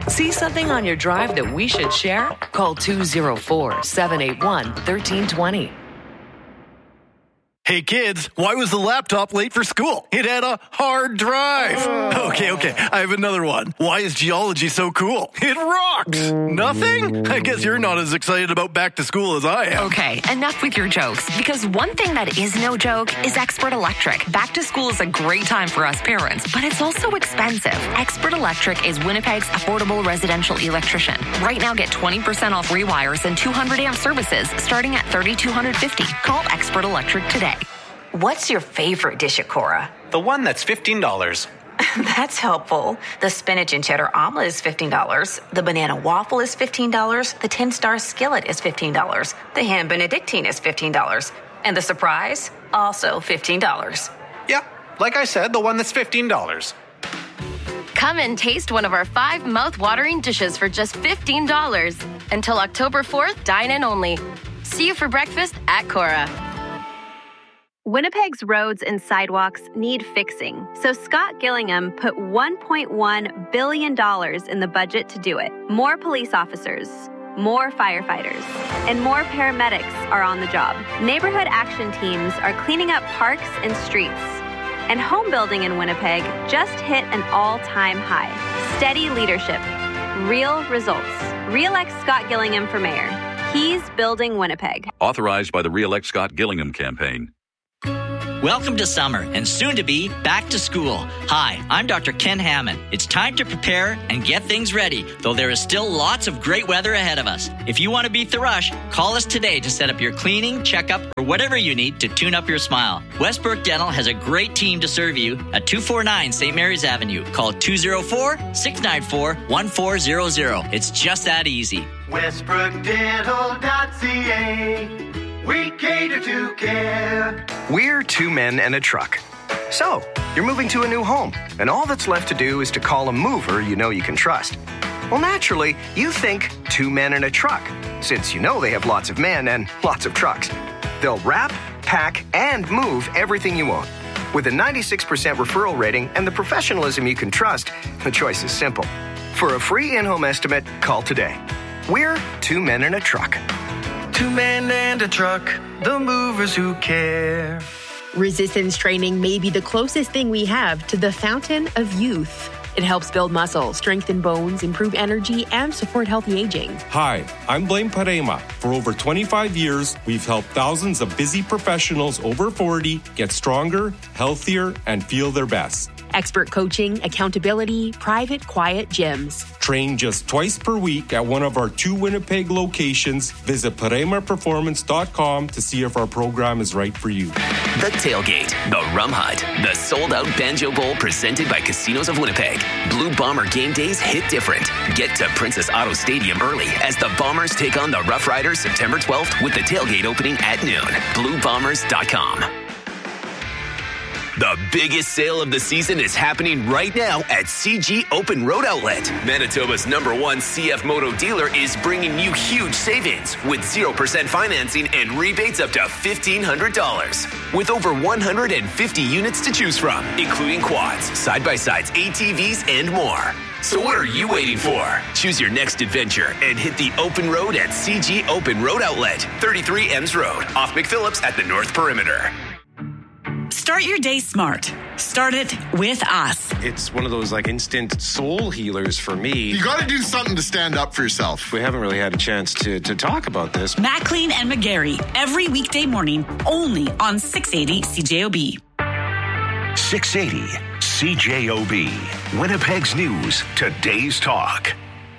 See something on your drive that we should share? Call 204-781-1320. Hey kids, why was the laptop late for school? It had a hard drive. Okay, I have another one. Why is geology so cool? It rocks. Nothing? I guess you're not as excited about back to school as I am. Okay, enough with your jokes, because one thing that is no joke is Expert Electric. Back to school is a great time for us parents, but it's also expensive. Expert Electric is Winnipeg's affordable residential electrician. Right now, get 20% off rewires and 200 amp services starting at $3,250. Call Expert Electric today. What's your favorite dish at Cora? The one that's $15. That's helpful. The spinach and cheddar omelet is $15. The banana waffle is $15. The 10-star skillet is $15. The ham benedictine is $15. And the surprise, also $15. Yeah, like I said, the one that's $15. Come and taste one of our 5 mouth-watering dishes for just $15. Until October 4th, dine in only. See you for breakfast at Cora. Winnipeg's roads and sidewalks need fixing, so Scott Gillingham put $1.1 billion in the budget to do it. More police officers, more firefighters, and more paramedics are on the job. Neighborhood action teams are cleaning up parks and streets. And home building in Winnipeg just hit an all-time high. Steady leadership, real results. Re-elect Scott Gillingham for mayor. He's building Winnipeg. Authorized by the Re-elect Scott Gillingham campaign. Welcome to summer and soon to be back to school. Hi, I'm Dr. Ken Hammond. It's time to prepare and get things ready, though there is still lots of great weather ahead of us. If you want to beat the rush, call us today to set up your cleaning, checkup, or whatever you need to tune up your smile. Westbrook Dental has a great team to serve you at 249 St. Mary's Avenue. Call 204-694-1400. It's just that easy. WestbrookDental.ca. We cater to care. We're 2 men and a truck. So, you're moving to a new home, and all that's left to do is to call a mover you know you can trust. Well, naturally, you think 2 men and a truck, since you know they have lots of men and lots of trucks. They'll wrap, pack, and move everything you own. With a 96% referral rating and the professionalism you can trust, the choice is simple. For a free in-home estimate, call today. We're 2 men and a truck. 2 men and a truck, the movers who care. Resistance training may be the closest thing we have to the fountain of youth. It helps build muscle, strengthen bones, improve energy, and support healthy aging. Hi, I'm Blaine Parema. For over 25 years, we've helped thousands of busy professionals over 40 get stronger, healthier, and feel their best. Expert coaching, accountability, private, quiet gyms. Train just twice per week at one of our 2 Winnipeg locations. Visit ParemaPerformance.com to see if our program is right for you. The Tailgate, the Rum Hut, the sold-out Banjo Bowl presented by Casinos of Winnipeg. Blue Bomber game days hit different. Get to Princess Auto Stadium early as the Bombers take on the Rough Riders September 12th with the tailgate opening at noon. BlueBombers.com. The biggest sale of the season is happening right now at CG Open Road Outlet. Manitoba's #1 CF Moto dealer is bringing you huge savings with 0% financing and rebates up to $1,500. With over 150 units to choose from, including quads, side-by-sides, ATVs, and more. So what are you waiting for? Choose your next adventure and hit the open road at CG Open Road Outlet, 33 Ems Road, off McPhillips at the North Perimeter. Start your day smart. Start it with us. It's one of those instant soul healers for me. You got to do something to stand up for yourself. We haven't really had a chance to talk about this. McLean and McGarry, every weekday morning, only on 680 CJOB. 680 CJOB. Winnipeg's News, today's talk.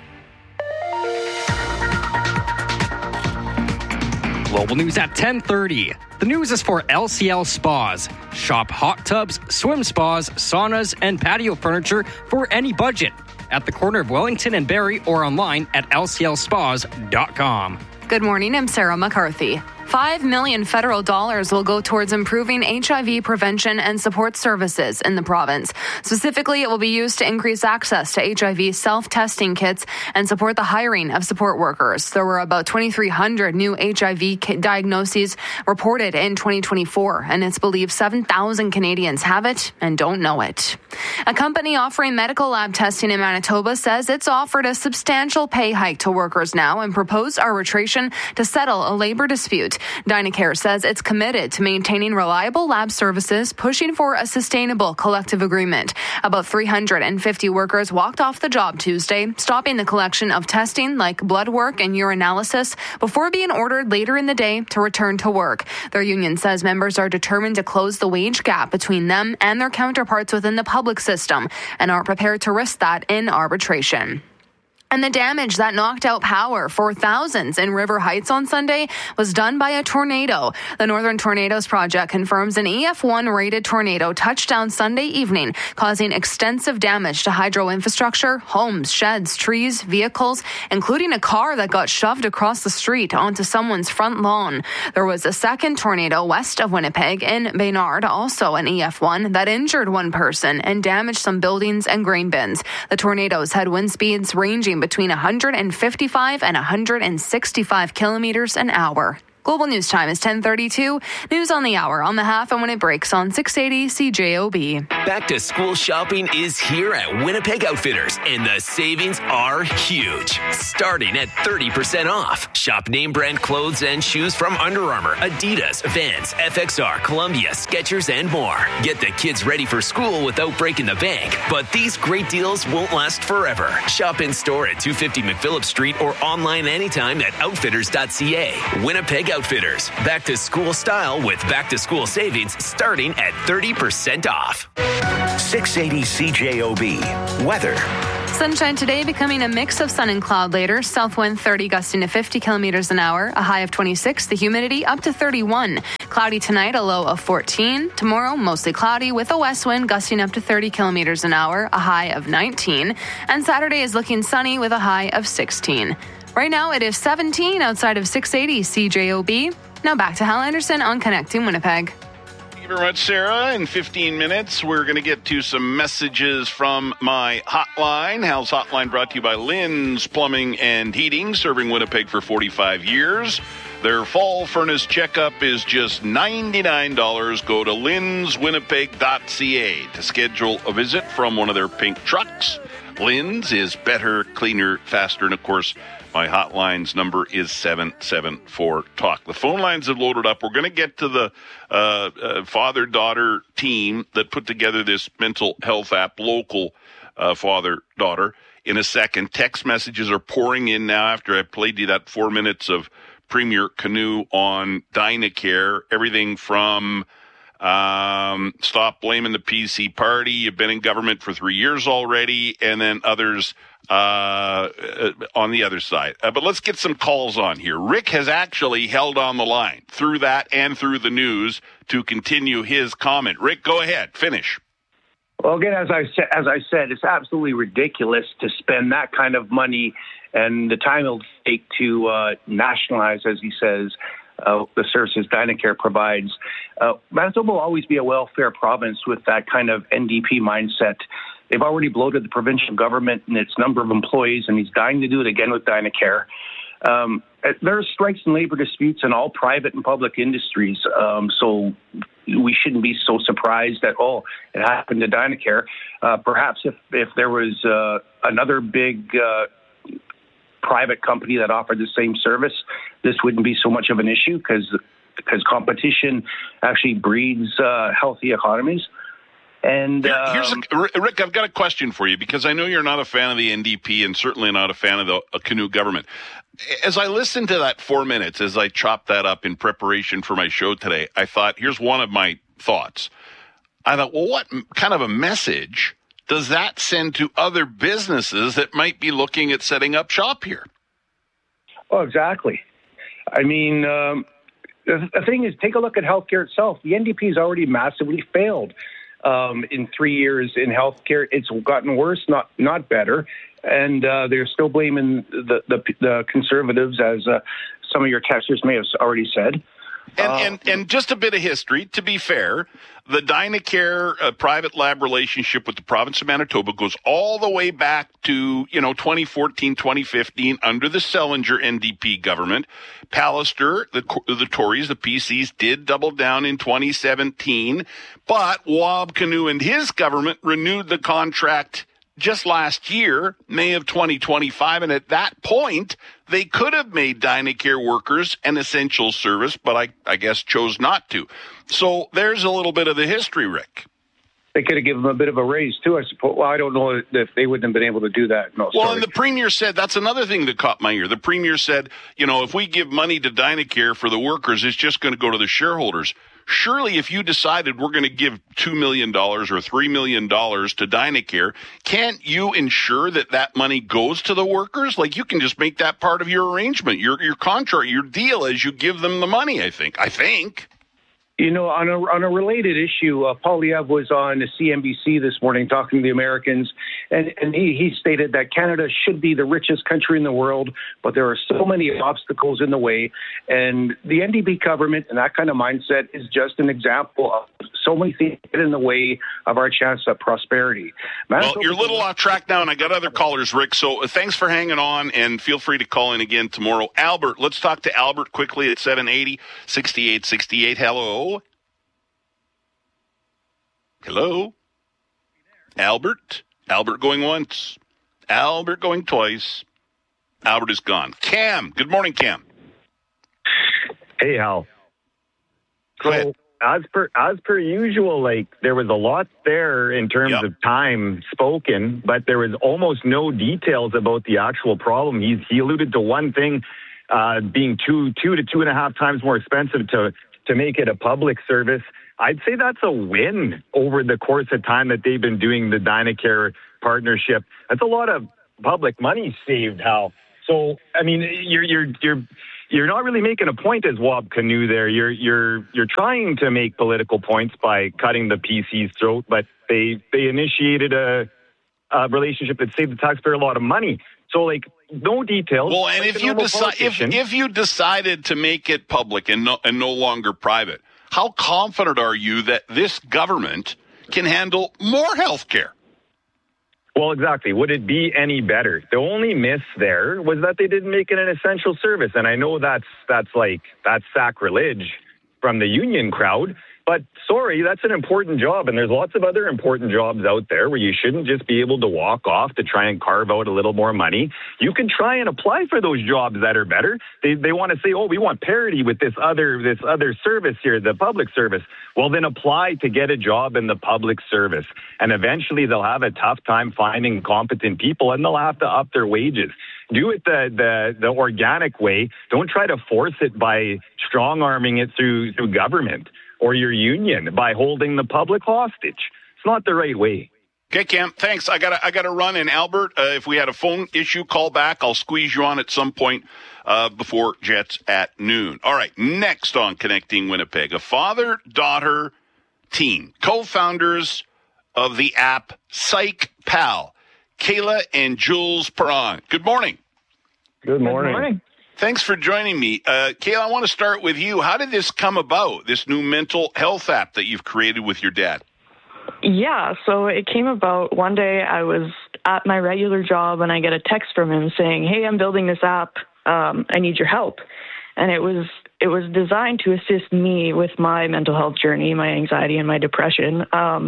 Global news at 10:30. The news is for LCL Spas. Shop hot tubs, swim spas, saunas, and patio furniture for any budget. At the corner of Wellington and Barrie or online at lclspas.com. Good morning, I'm Sarah McCarthy. $5 million federal dollars will go towards improving HIV prevention and support services in the province. Specifically, it will be used to increase access to HIV self-testing kits and support the hiring of support workers. There were about 2,300 new HIV diagnoses reported in 2024, and it's believed 7,000 Canadians have it and don't know it. A company offering medical lab testing in Manitoba says it's offered a substantial pay hike to workers now and proposed arbitration to settle a labor dispute. Dynacare says it's committed to maintaining reliable lab services, pushing for a sustainable collective agreement. About 350 workers walked off the job Tuesday, stopping the collection of testing like blood work and urinalysis before being ordered later in the day to return to work. Their union says members are determined to close the wage gap between them and their counterparts within the public system and aren't prepared to risk that in arbitration. And the damage that knocked out power for thousands in River Heights on Sunday was done by a tornado. The Northern Tornadoes Project confirms an EF1 rated tornado touched down Sunday evening, causing extensive damage to hydro infrastructure, homes, sheds, trees, vehicles, including a car that got shoved across the street onto someone's front lawn. There was a second tornado west of Winnipeg in Baynard, also an EF1, that injured one person and damaged some buildings and grain bins. The tornadoes had wind speeds ranging between 155 and 165 kilometers an hour. Global News Time is 10:32. News on the hour, on the half, and when it breaks on 680 CJOB. Back to school shopping is here at Winnipeg Outfitters, and the savings are huge. Starting at 30% off. Shop name brand clothes and shoes from Under Armour, Adidas, Vans, FXR, Columbia, Skechers, and more. Get the kids ready for school without breaking the bank. But these great deals won't last forever. Shop in store at 250 McPhillip Street or online anytime at outfitters.ca. Winnipeg Outfitters. Back to school style with back to school savings starting at 30% off. 680 CJOB. Weather. Sunshine today, becoming a mix of sun and cloud later. South wind 30 gusting to 50 kilometers an hour. A high of 26. The humidity up to 31. Cloudy tonight, a low of 14. Tomorrow, mostly cloudy with a west wind gusting up to 30 kilometers an hour. A high of 19. And Saturday is looking sunny with a high of 16. Right now, it is 17 outside of 680 CJOB. Now back to Hal Anderson on Connecting Winnipeg. Thank you very much, Sarah. In 15 minutes, we're going to get to some messages from my hotline. Hal's Hotline brought to you by Lynn's Plumbing and Heating, serving Winnipeg for 45 years. Their fall furnace checkup is just $99. Go to lynswinnipeg.ca to schedule a visit from one of their pink trucks. Lynn's is better, cleaner, faster, and of course, my hotline's number is 774-TALK. The phone lines have loaded up. We're going to get to the father-daughter team that put together this mental health app, local father-daughter, in a second. Text messages are pouring in now after I played you that 4 minutes of Premier Canoe on Dynacare. Everything from stop blaming the PC party, you've been in government for 3 years already, and then others on the other side. But let's get some calls on here. Rick has actually held on the line through that and through the news to continue his comment. Rick, go ahead. Finish. Well, again, as I said, it's absolutely ridiculous to spend that kind of money and the time it'll take to nationalize, as he says, the services Dynacare provides. Manitoba will always be a welfare province with that kind of NDP mindset. They've already bloated the provincial government and its number of employees, and he's dying to do it again with Dynacare. There are strikes and labor disputes in all private and public industries, so we shouldn't be so surprised that, it happened to Dynacare. Perhaps if there was another big private company that offered the same service, this wouldn't be so much of an issue because competition actually breeds healthy economies. And Rick, I've got a question for you because I know you're not a fan of the NDP and certainly not a fan of the Canoe government. As I listened to that 4 minutes, as I chopped that up in preparation for my show today, I thought, here's one of my thoughts. I thought, well, what kind of a message does that send to other businesses that might be looking at setting up shop here? Oh, exactly. I mean, the thing is, take a look at healthcare itself. The NDP has already massively failed in 3 years in healthcare. It's gotten worse, not better. And they're still blaming the Conservatives as some of your texters may have already said. And just a bit of history, to be fair, the Dynacare private lab relationship with the province of Manitoba goes all the way back to, 2014, 2015 under the Sellinger NDP government. Pallister, the Tories, the PCs did double down in 2017, but Wab Kinew and his government renewed the contract just last year, May of 2025, and at that point, they could have made Dynacare workers an essential service, but I guess chose not to. So there's a little bit of the history, Rick. They could have given them a bit of a raise, too, I suppose. Well, I don't know if they wouldn't have been able to do that. No, well, and the Premier said, that's another thing that caught my ear. The Premier said, if we give money to Dynacare for the workers, it's just going to go to the shareholders. Surely if you decided we're going to give $2 million or $3 million to Dynacare, can't you ensure that money goes to the workers? Like, you can just make that part of your arrangement, your contract, your deal as you give them the money, I think. On a related issue, Poilievre was on CNBC this morning talking to the Americans, and he stated that Canada should be the richest country in the world, but there are so many obstacles in the way. And the NDP government and that kind of mindset is just an example of so many things get in the way of our chance at prosperity. Well, you're a little off track now, and I got other callers, Rick, so thanks for hanging on, and feel free to call in again tomorrow. Albert, let's talk to Albert quickly at 780-6868. Hello? Hello? Albert? Albert going once. Albert going twice. Albert is gone. Cam. Good morning, Cam. Hey, Hal. Go ahead. As per usual, there was a lot there in terms of time spoken, but there was almost no details about the actual problem. He alluded to one thing being 2 to 2.5 times more expensive to make it a public service. I'd say that's a win over the course of time that they've been doing the Dynacare partnership. That's a lot of public money saved, Hal. So, I mean, you're not really making a point as Wab Kinew there. You're trying to make political points by cutting the PC's throat, but they initiated a relationship that saved the taxpayer a lot of money. So, no details. Well, and if you decided to make it public and no longer private, how confident are you that this government can handle more health care? Well, exactly. Would it be any better? The only miss there was that they didn't make it an essential service. And I know that's sacrilege from the union crowd. But sorry, that's an important job. And there's lots of other important jobs out there where you shouldn't just be able to walk off to try and carve out a little more money. You can try and apply for those jobs that are better. They want to say, we want parity with this other service here, the public service. Well, then apply to get a job in the public service. And eventually they'll have a tough time finding competent people and they'll have to up their wages. Do it the organic way. Don't try to force it by strong-arming it through government or your union by holding the public hostage. It's not the right way. Okay, Cam, thanks. I gotta run. And Albert, if we had a phone issue, call back. I'll squeeze you on at some point before Jets at noon. All right, next on Connecting Winnipeg, a father-daughter team, co-founders of the app Psych Pal, Kayla and Jules Perron. Good morning. Good morning. Good morning. Thanks for joining me. Kayla, I want to start with you. How did this come about, this new mental health app that you've created with your dad? Yeah, so it came about one day I was at my regular job and I get a text from him saying, "Hey, I'm building this app. I need your help." And it was designed to assist me with my mental health journey, my anxiety and my depression.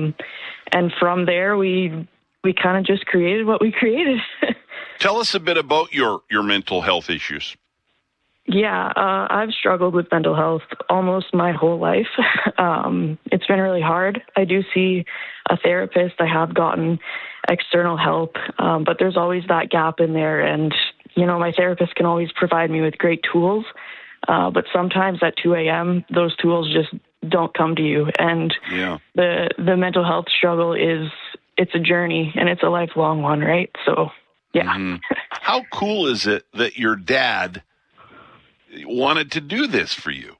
And from there, we kind of just created what we created. Tell us a bit about your mental health issues. Yeah, I've struggled with mental health almost my whole life. It's been really hard. I do see a therapist. I have gotten external help, but there's always that gap in there. And, my therapist can always provide me with great tools, but sometimes at 2 a.m., those tools just don't come to you. And the mental health struggle it's a journey, and it's a lifelong one, right? So, yeah. Mm-hmm. How cool is it that your dad wanted to do this for you?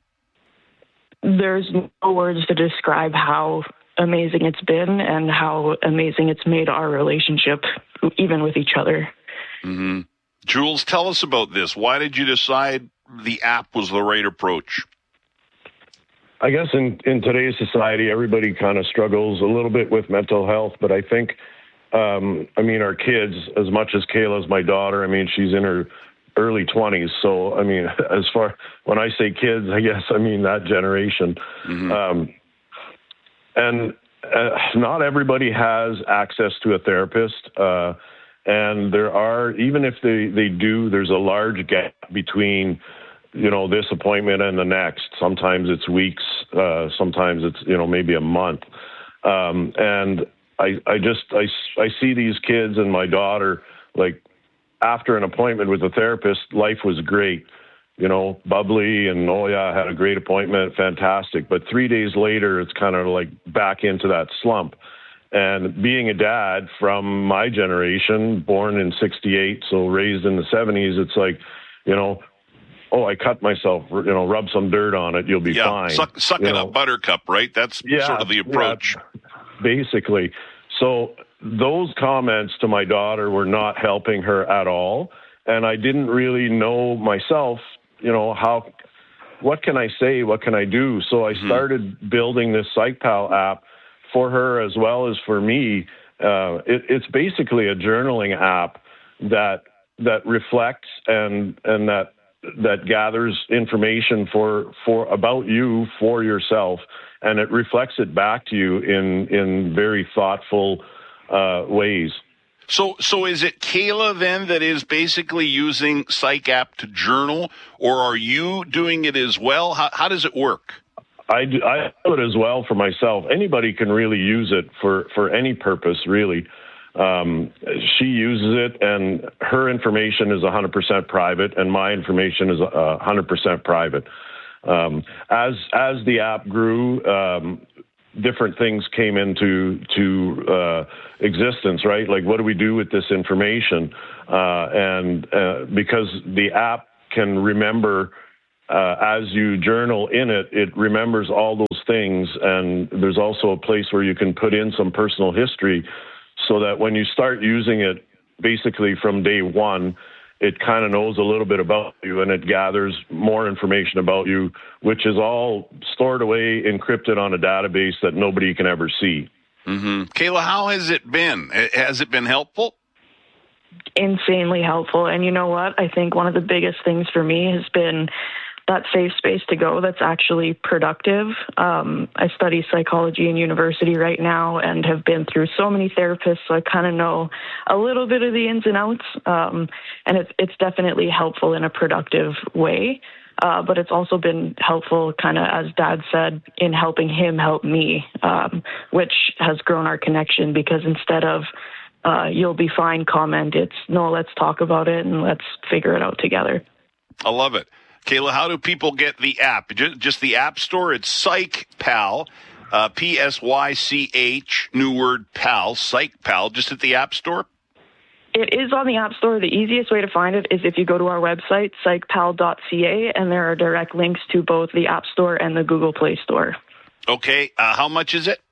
There's no words to describe how amazing it's been and how amazing it's made our relationship, even with each other. Mm-hmm. Jules, tell us about this. Why did you decide the app was the right approach? I guess in today's society, everybody kind of struggles a little bit with mental health, but I think, our kids, as much as Kayla's my daughter, she's in her early 20s. So, when I say kids, I guess I mean that generation. Mm-hmm. Not everybody has access to a therapist. And there are, even if they do, there's a large gap between, this appointment and the next. Sometimes it's weeks, sometimes it's, maybe a month. And I see these kids and my daughter, like, after an appointment with a therapist, life was great, bubbly and, I had a great appointment, fantastic. But 3 days later, it's kind of like back into that slump. And being a dad from my generation, born in 68, so raised in the 70s, it's like, I cut myself, rub some dirt on it, you'll be fine. Suck it up, buttercup, right? That's sort of the approach. Yeah, basically. So those comments to my daughter were not helping her at all. And I didn't really know myself, what can I say? What can I do? So I started building this PsychPal app for her as well as for me. It's basically a journaling app that reflects and that gathers information for about you, for yourself, and it reflects it back to you in very thoughtful ways. So is it Kayla then that is basically using Psych app to journal, or are you doing it as well? How does it work? I do it as well for myself. Anybody can really use it for any purpose, really. She uses it, and her information is 100% private, and my information is 100% private. As the app grew, different things came into existence, right? Like, what do we do with this information? And because the app can remember, as you journal in it, it remembers all those things. And there's also a place where you can put in some personal history so that when you start using it, basically from day one, it kind of knows a little bit about you, and it gathers more information about you, which is all stored away, encrypted on a database that nobody can ever see. Mm-hmm. Kayla, how has it been? Has it been helpful? Insanely helpful. And you know what? I think one of the biggest things for me has been that safe space to go that's actually productive. I study psychology in university right now and have been through so many therapists, so I kind of know a little bit of the ins and outs. And it's definitely helpful in a productive way. But it's also been helpful, kind of, as Dad said, in helping him help me, which has grown our connection, because instead of you'll be fine comment, it's no, let's talk about it and let's figure it out together. I love it. Kayla, how do people get the app? Just the App Store? It's PsychPal, P-S-Y-C-H, new word, pal, PsychPal, just at the App Store? It is on the App Store. The easiest way to find it is if you go to our website, psychpal.ca, and there are direct links to both the App Store and the Google Play Store. Okay. How much is it?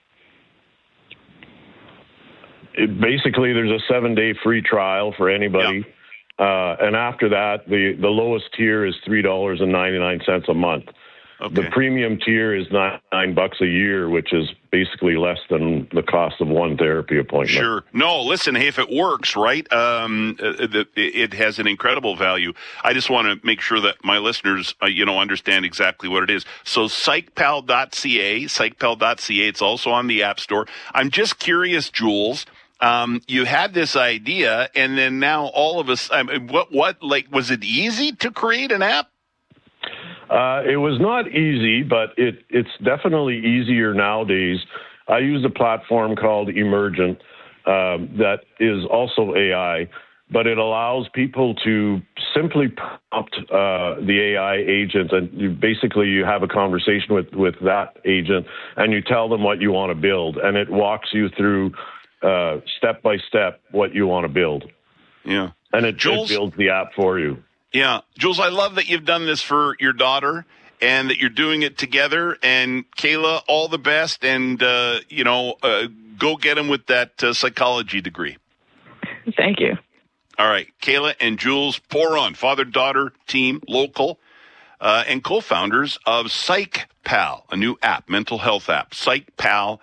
Basically, there's a 7-day free trial for anybody. Yep. And after that, the lowest tier is $3.99 a month. Okay. The premium tier is $9 a year, which is basically less than the cost of one therapy appointment. Sure. No, listen, hey, if it works, right, it has an incredible value. I just want to make sure that my listeners, understand exactly what it is. So psychpal.ca, it's also on the App Store. I'm just curious, Jules. You had this idea, and then now all of us, was it easy to create an app? It was not easy, but it's definitely easier nowadays. I use a platform called Emergent that is also AI, but it allows people to simply prompt the AI agent, and you have a conversation with that agent, and you tell them what you want to build, and it walks you through step by step what you want to build. Yeah. And it builds the app for you. Yeah. Jules, I love that you've done this for your daughter and that you're doing it together. And Kayla, all the best. And, go get him with that psychology degree. Thank you. All right. Kayla and Jules Poron, father-daughter team, local, and co-founders of PsychPal, a new app, mental health app, PsychPal.ca.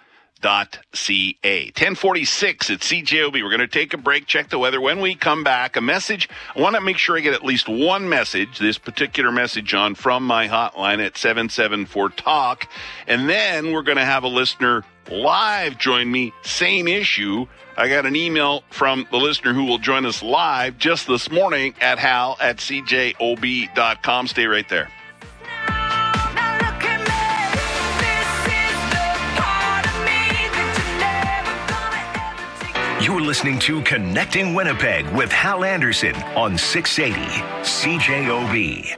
10:46 at CJOB. We're going to take a break, check the weather. When we come back, a message. I want to make sure I get at least one message, this particular message on from my hotline at 774-TALK. And then we're going to have a listener live join me, same issue. I got an email from the listener who will join us live just this morning at hal@cjob.com. Stay right there. You're listening to Connecting Winnipeg with Hal Anderson on 680 CJOB.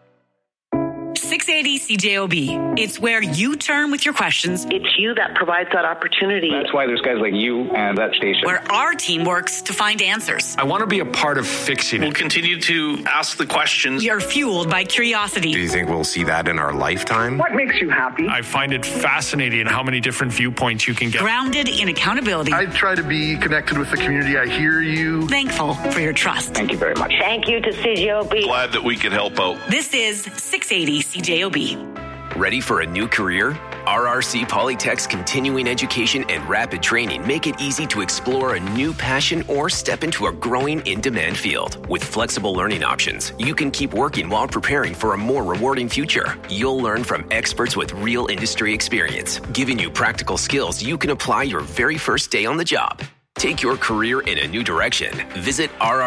680 CJOB. It's where you turn with your questions. It's you that provides that opportunity. That's why there's guys like you and that station. Where our team works to find answers. I want to be a part of fixing it. We'll continue to ask the questions. We are fueled by curiosity. Do you think we'll see that in our lifetime? What makes you happy? I find it fascinating how many different viewpoints you can get. Grounded in accountability. I try to be connected with the community. I hear you. Thankful for your trust. Thank you very much. Thank you to CJOB. Glad that we could help out. This is 680 CJOB. Ready for a new career? RRC Polytech's continuing education and rapid training make it easy to explore a new passion or step into a growing in-demand field. With flexible learning options, you can keep working while preparing for a more rewarding future. You'll learn from experts with real industry experience, giving you practical skills you can apply your very first day on the job. Take your career in a new direction. Visit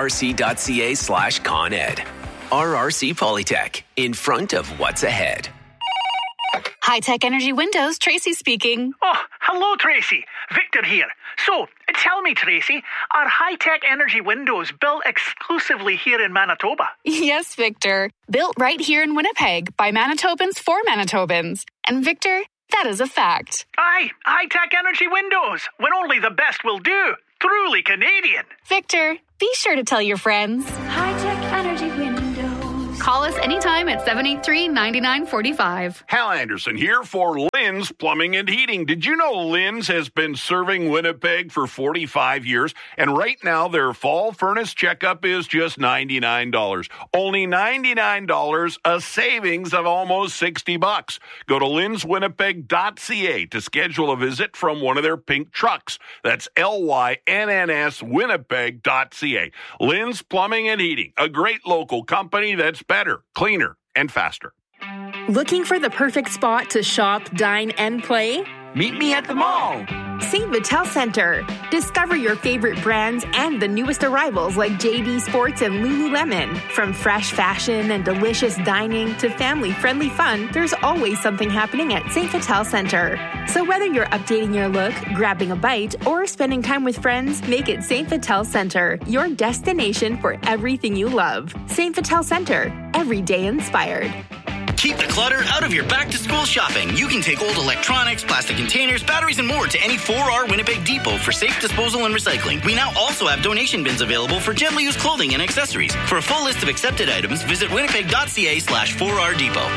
rrc.ca/ConEd. RRC Polytech, in front of what's ahead. High-Tech Energy Windows, Tracy speaking. Oh, hello, Tracy. Victor here. So, tell me, Tracy, are High-Tech Energy Windows built exclusively here in Manitoba? Yes, Victor. Built right here in Winnipeg by Manitobans for Manitobans. And Victor, that is a fact. Aye, High-Tech Energy Windows, when only the best will do. Truly Canadian. Victor, be sure to tell your friends. High-Tech Energy Windows. Call us anytime at 783-9945. Hal Anderson here for Lynn's Plumbing and Heating. Did you know Lynn's has been serving Winnipeg for 45 years? And right now, their fall furnace checkup is just $99. Only $99, a savings of almost $60. Go to lynswinnipeg.ca to schedule a visit from one of their pink trucks. That's LYNNS Winnipeg.ca. Lynn's Plumbing and Heating, a great local company that's better, cleaner, and faster. Looking for the perfect spot to shop, dine, and play? Meet me at the mall. St. Vital Center. Discover your favorite brands and the newest arrivals like JD Sports and Lululemon. From fresh fashion and delicious dining to family-friendly fun, there's always something happening at St. Vital Center. So whether you're updating your look, grabbing a bite, or spending time with friends, make it St. Vital Center, your destination for everything you love. St. Vital Center, every day inspired. Keep the clutter out of your back-to-school shopping. You can take old electronics, plastic containers, batteries, and more to any 4R Winnipeg Depot for safe disposal and recycling. We now also have donation bins available for gently used clothing and accessories. For a full list of accepted items, visit winnipeg.ca/4R Depot.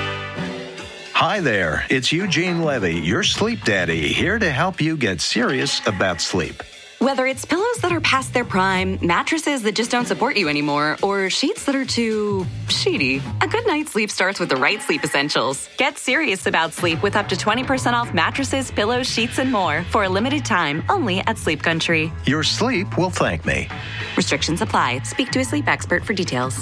Hi there, it's Eugene Levy, your sleep daddy, here to help you get serious about sleep. Whether it's pillows that are past their prime, mattresses that just don't support you anymore, or sheets that are too sheety, a good night's sleep starts with the right sleep essentials. Get serious about sleep with up to 20% off mattresses, pillows, sheets, and more for a limited time only at Sleep Country. Your sleep will thank me. Restrictions apply. Speak to a sleep expert for details.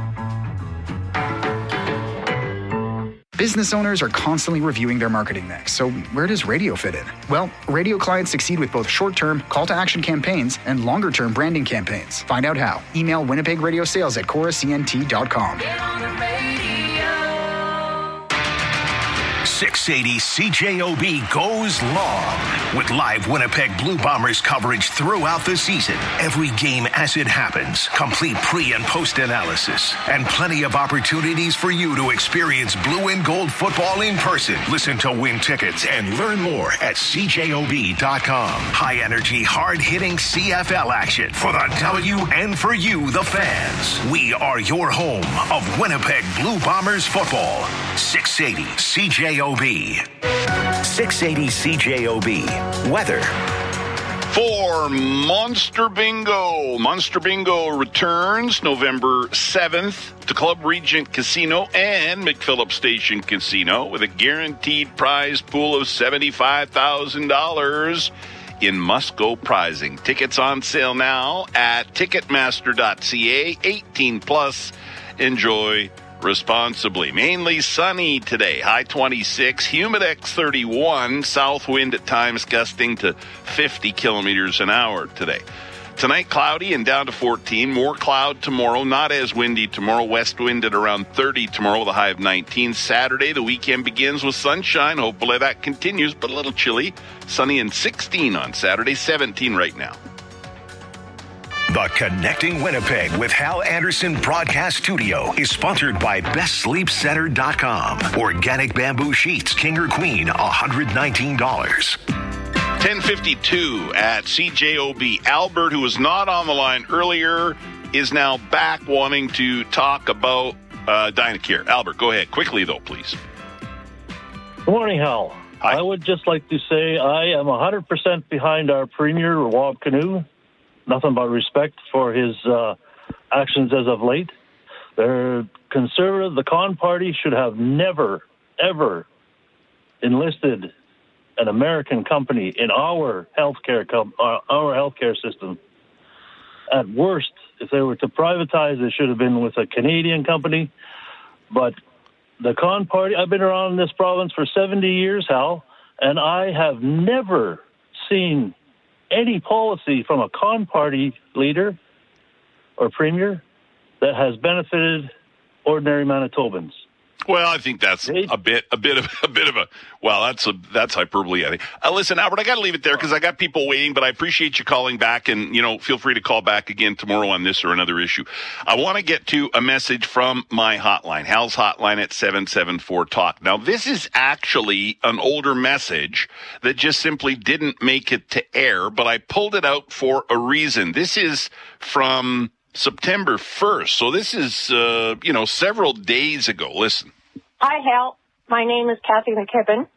Business owners are constantly reviewing their marketing mix, so where does radio fit in? Well, radio clients succeed with both short-term call-to-action campaigns and longer-term branding campaigns. Find out how. Email Winnipeg Radio Sales at coracnt.com. 680 CJOB goes long with live Winnipeg Blue Bombers coverage throughout the season. Every game as it happens, complete pre- and post-analysis, and plenty of opportunities for you to experience blue and gold football in person. Listen to win tickets and learn more at CJOB.com. High-energy, hard-hitting CFL action for the W and for you, the fans. We are your home of Winnipeg Blue Bombers football. 680 CJOB. 680 CJOB. Weather. For for Monster Bingo. Monster Bingo returns November 7th to Club Regent Casino and McPhillips Station Casino with a guaranteed prize pool of $75,000 in must-go prizing. Tickets on sale now at Ticketmaster.ca. 18 plus. Enjoy responsibly. Mainly sunny today. High 26, Humidex 31, south wind at times gusting to 50 kilometers an hour today. Tonight, cloudy and down to 14. More cloud tomorrow. Not as windy tomorrow. West wind at around 30 tomorrow with a high of 19. Saturday, the weekend begins with sunshine. Hopefully that continues, but a little chilly. Sunny and 16 on Saturday, 17 right now. The Connecting Winnipeg with Hal Anderson Broadcast Studio is sponsored by BestSleepCenter.com. Organic bamboo sheets, king or queen, $119. 10:52 at CJOB. Albert, who was not on the line earlier, is now back wanting to talk about Dynacare. Albert, go ahead. Quickly, though, please. Good morning, Hal. Hi. I would just like to say I am 100% behind our Premier, Rob Canoe. Nothing but respect for his actions as of late. They're conservative. The Con Party should have never, ever enlisted an American company in our healthcare system. At worst, if they were to privatize, it should have been with a Canadian company. But the Con Party, I've been around this province for 70 years, Hal, and I have never seen any policy from a Con Party leader or premier that has benefited ordinary Manitobans. Well, I think that's a bit of a. Well, that's hyperbole. I think. Listen, Albert, I got to leave it there because I got people waiting. But I appreciate you calling back, and feel free to call back again tomorrow on this or another issue. I want to get to a message from my hotline, Hal's hotline at 774-TALK. Now, this is actually an older message that just simply didn't make it to air, but I pulled it out for a reason. This is from September 1st, so this is several days ago. Listen. Hi, Hal. My name is Kathy McKibben.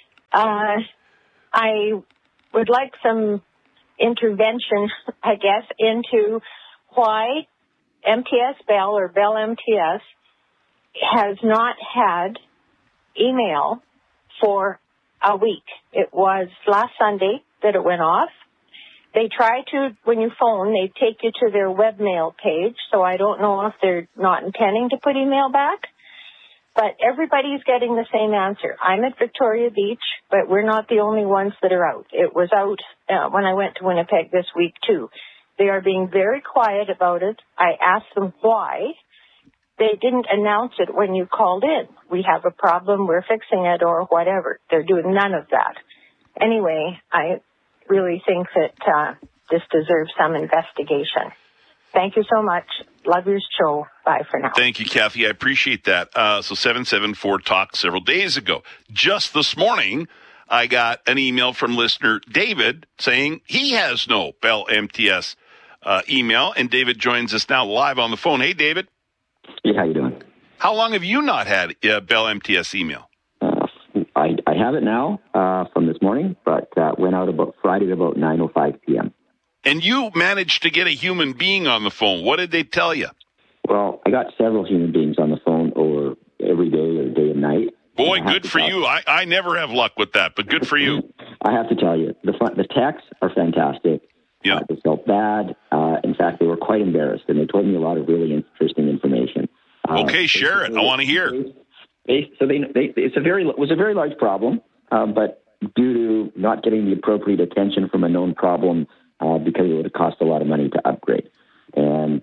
I would like some intervention, I guess, into why MTS Bell or Bell MTS has not had email for a week. It was last Sunday that it went off. They try to, when you phone, they take you to their webmail page, so I don't know if they're not intending to put email back. But everybody's getting the same answer. I'm at Victoria Beach, but we're not the only ones that are out. It was out when I went to Winnipeg this week, too. They are being very quiet about it. I asked them why. They didn't announce it when you called in. We have a problem, we're fixing it, or whatever. They're doing none of that. Anyway, I really think that this deserves some investigation. Thank you so much. Love your show. Bye for now. Thank you, Kathy. I appreciate that. So 774-TALK several days ago. Just this morning, I got an email from listener David saying he has no Bell MTS email. And David joins us now live on the phone. Hey, David. Hey, how you doing? How long have you not had Bell MTS email? I have it now from this morning, but went out about Friday at about 9:05 p.m. And you managed to get a human being on the phone. What did they tell you? Well, I got several human beings on the phone over every day or day and night. Boy, good for you. I never have luck with that, but good for you. I have to tell you, the texts are fantastic. Yeah. They felt bad. In fact, they were quite embarrassed, and they told me a lot of really interesting information. Okay, share it. I want to hear. It was a very large problem, but due to not getting the appropriate attention from a known problem, because it would have cost a lot of money to upgrade. And,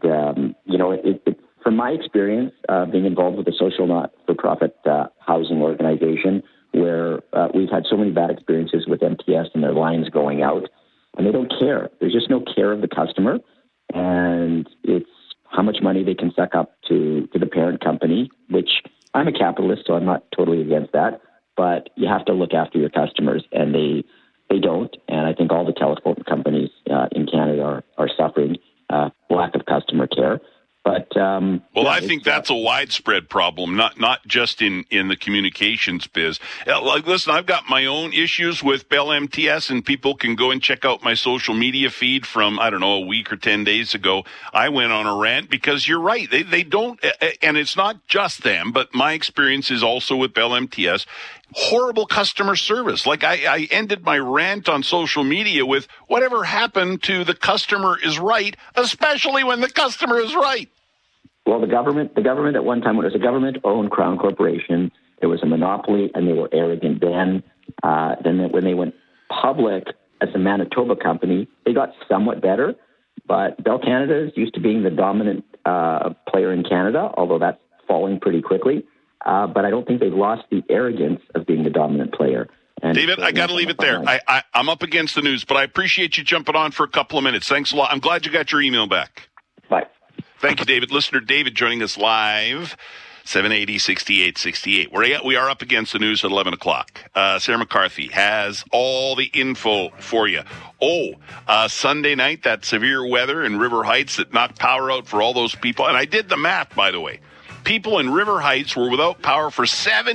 from my experience, being involved with a social not-for-profit housing organization where we've had so many bad experiences with MTS and their lines going out, and they don't care. There's just no care of the customer, and it's how much money they can suck up to the parent company, which I'm a capitalist, so I'm not totally against that, but you have to look after your customers, and they don't, and I think all the telephone companies in Canada are suffering lack of customer care. But I think that's a widespread problem, not just in the communications biz. Like, listen, I've got my own issues with Bell MTS, and people can go and check out my social media feed from, I don't know, a week or 10 days ago. I went on a rant because you're right. They don't, and it's not just them, but my experience is also with Bell MTS. Horrible customer service. Like I ended my rant on social media with whatever happened to the customer is right, especially when the customer is right. Well, the government at one time, when it was a government-owned Crown Corporation, there was a monopoly and they were arrogant then. Then when they went public as a Manitoba company, they got somewhat better. But Bell Canada is used to being the dominant player in Canada, although that's falling pretty quickly. But I don't think they've lost the arrogance of being the dominant player. And David, I got to leave it there. I'm up against the news, but I appreciate you jumping on for a couple of minutes. Thanks a lot. I'm glad you got your email back. Bye. Thank you, David. Listener David joining us live, 780-6868. We are up against the news at 11 o'clock. Sarah McCarthy has all the info for you. Sunday night, that severe weather in River Heights that knocked power out for all those people. And I did the math, by the way. People in River Heights were without power for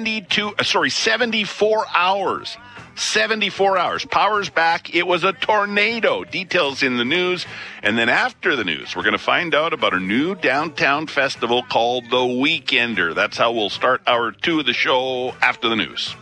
74 hours. 74 hours. Power's back. It was a tornado. Details in the news. And then after the news, we're going to find out about a new downtown festival called The Weekender. That's how we'll start hour 2 of the show after the news.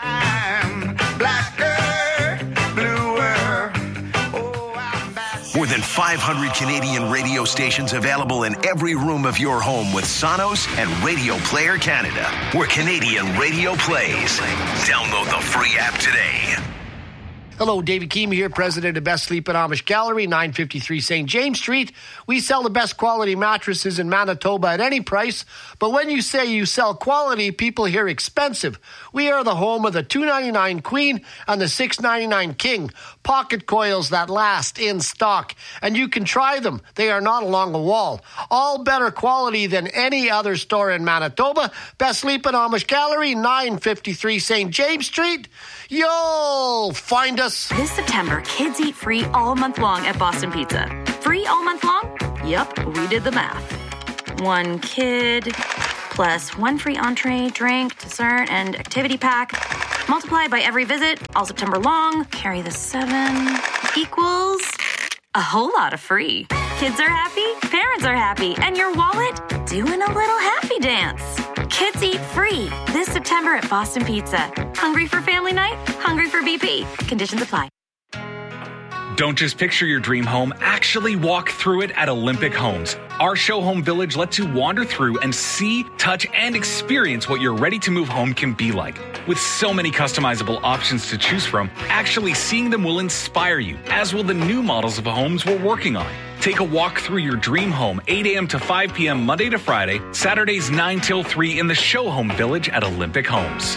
More than 500 Canadian radio stations available in every room of your home with Sonos and Radio Player Canada, where Canadian radio plays. Download the free app today. Hello, David Keem here, president of Best Sleep at Amish Gallery, 953 St. James Street. We sell the best quality mattresses in Manitoba at any price, but when you say you sell quality, people hear expensive. We are the home of the $299 Queen and the $699 King, pocket coils that last in stock, and you can try them. They are not along the wall. All better quality than any other store in Manitoba. Best Sleep at Amish Gallery, 953 St. James Street. You'll find us. This September, kids eat free all month long at Boston Pizza. Free all month long? Yep, we did the math. One kid plus one free entree, drink, dessert, and activity pack. Multiplied by every visit, all September long, carry the 7 equals a whole lot of free. Kids are happy, parents are happy, and your wallet doing a little happy dance. Kids eat free this September at Boston Pizza. Hungry for family night? Hungry for BP. Conditions apply. Don't just picture your dream home, actually walk through it at Olympic Homes. Our show home village lets you wander through and see, touch, and experience what your ready-to-move home can be like. With so many customizable options to choose from, actually seeing them will inspire you, as will the new models of homes we're working on. Take a walk through your dream home, 8 a.m. to 5 p.m. Monday to Friday, Saturdays 9 till 3 in the show home village at Olympic Homes.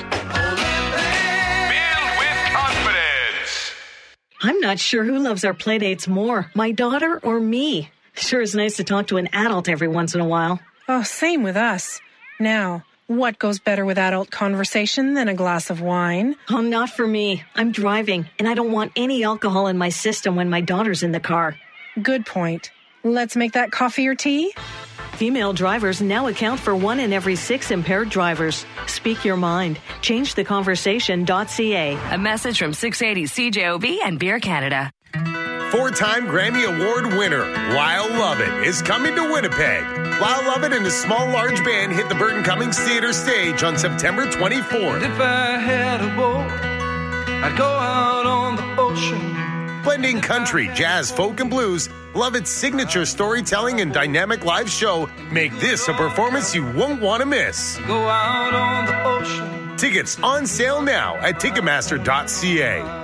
I'm not sure who loves our playdates more, my daughter or me. Sure is nice to talk to an adult every once in a while. Oh, same with us. Now, what goes better with adult conversation than a glass of wine? Oh, not for me. I'm driving, and I don't want any alcohol in my system when my daughter's in the car. Good point. Let's make that coffee or tea? Female drivers now account for 1 in every 6 impaired drivers. Speak your mind. ChangeTheConversation.ca. A message from 680 CJOB and Beer Canada. 4-time Grammy Award winner Lyle Lovett is coming to Winnipeg. Lyle Lovett and his small large band hit the Burton Cummings Theatre stage on September 24th. If I had a boat, I'd go out on the ocean. Blending country, jazz, folk, and blues, Lovett's signature storytelling and dynamic live show make this a performance you won't want to miss. Go out on the ocean. Tickets on sale now at Ticketmaster.ca.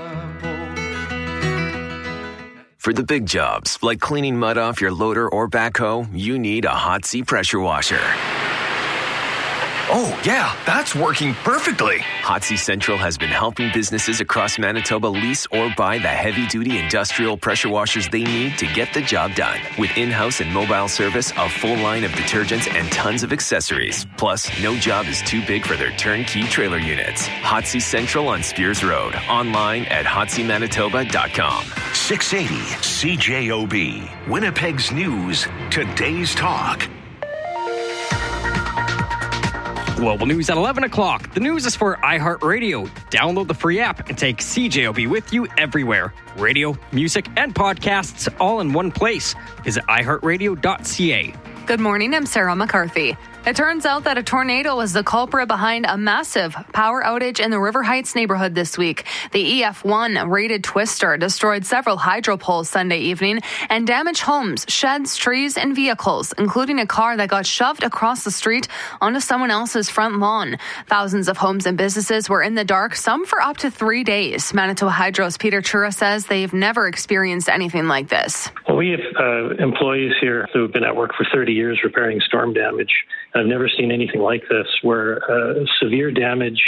For the big jobs, like cleaning mud off your loader or backhoe, you need a Hot Sea pressure washer. Oh, yeah, that's working perfectly. Hot Sea Central has been helping businesses across Manitoba lease or buy the heavy-duty industrial pressure washers they need to get the job done. With in-house and mobile service, a full line of detergents, and tons of accessories. Plus, no job is too big for their turnkey trailer units. Hot Sea Central on Spears Road. Online at hotseamanitoba.com. 680 CJOB. Winnipeg's News. Today's Talk. Global News at 11 o'clock. The news is for iHeartRadio. Download the free app and take CJOB with you everywhere. Radio, music, and podcasts all in one place. Visit iHeartRadio.ca. Good morning, I'm Sarah McCarthy. It turns out that a tornado was the culprit behind a massive power outage in the River Heights neighborhood this week. The EF1 rated twister destroyed several hydro poles Sunday evening and damaged homes, sheds, trees, and vehicles, including a car that got shoved across the street onto someone else's front lawn. Thousands of homes and businesses were in the dark, some for up to 3 days. Manitoba Hydro's Peter Chura says they've never experienced anything like this. Well, we have employees here who have been at work for 30 years repairing storm damage. I've never seen anything like this, where severe damage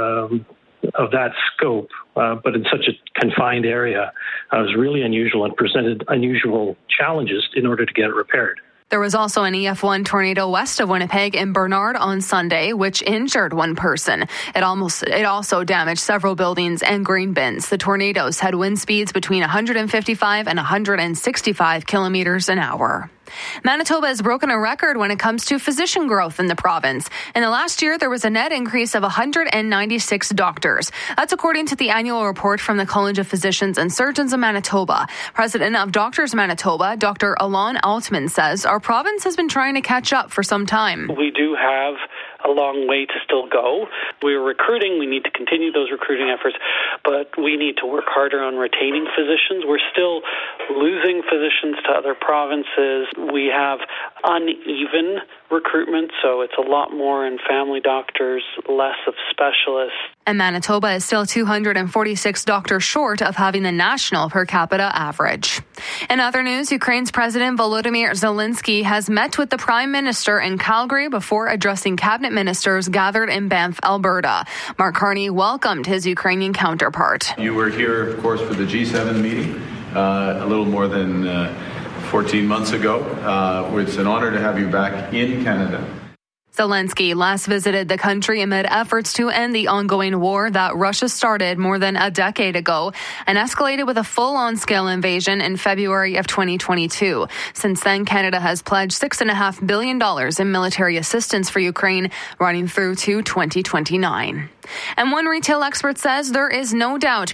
of that scope, but in such a confined area, was really unusual and presented unusual challenges in order to get it repaired. There was also an EF1 tornado west of Winnipeg in Bernard on Sunday, which injured one person. It also damaged several buildings and grain bins. The tornadoes had wind speeds between 155 and 165 kilometers an hour. Manitoba has broken a record when it comes to physician growth in the province. In the last year, there was a net increase of 196 doctors. That's according to the annual report from the College of Physicians and Surgeons of Manitoba. President of Doctors Manitoba, Dr. Alon Altman, says our province has been trying to catch up for some time. We do have a long way to still go. We're recruiting. We need to continue those recruiting efforts, but we need to work harder on retaining physicians. We're still losing physicians to other provinces. We have uneven recruitment, so it's a lot more in family doctors, less of specialists. And Manitoba is still 246 doctors short of having the national per capita average. In other news, Ukraine's President Volodymyr Zelensky has met with the Prime Minister in Calgary before addressing cabinet ministers gathered in Banff, Alberta. Mark Carney welcomed his Ukrainian counterpart. You were here, of course, for the G7 meeting a little more than 14 months ago. It's an honor to have you back in Canada. Zelensky last visited the country amid efforts to end the ongoing war that Russia started more than a decade ago and escalated with a full-on scale invasion in February of 2022. Since then, Canada has pledged $6.5 billion in military assistance for Ukraine, running through to 2029. And one retail expert says there is no doubt